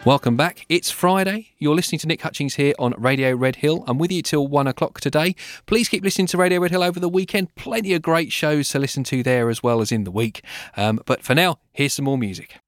Welcome back. It's Friday. You're listening to Nick Hutchings here on Radio Red Hill. I'm with you till 1 o'clock today. Please keep listening to Radio Red Hill over the weekend. Plenty of great shows to listen to there as well as in the week. But for now, here's some more music.